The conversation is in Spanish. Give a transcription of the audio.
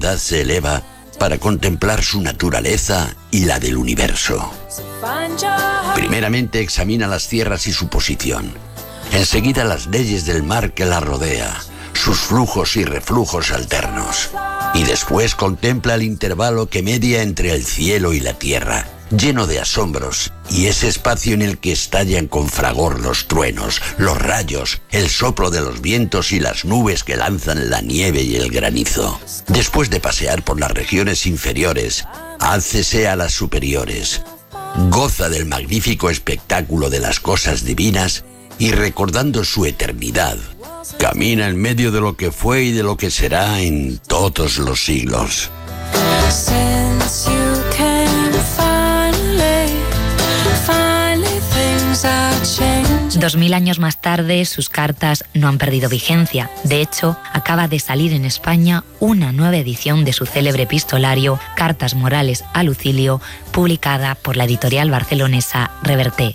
hermandad se eleva para contemplar su naturaleza y la del universo. Primeramente examina las tierras y su posición. Enseguida las leyes del mar que la rodea, sus flujos y reflujos alternos. Y después contempla el intervalo que media entre el cielo y la tierra, lleno de asombros, y ese espacio en el que estallan con fragor los truenos, los rayos, el soplo de los vientos y las nubes que lanzan la nieve y el granizo. Después de pasear por las regiones inferiores, álcese a las superiores. Goza del magnífico espectáculo de las cosas divinas y, recordando su eternidad, camina en medio de lo que fue y de lo que será en todos los siglos. 2000 años más tarde, sus cartas no han perdido vigencia. De hecho, acaba de salir en España una nueva edición de su célebre epistolario Cartas Morales a Lucilio, publicada por la editorial barcelonesa Reverté.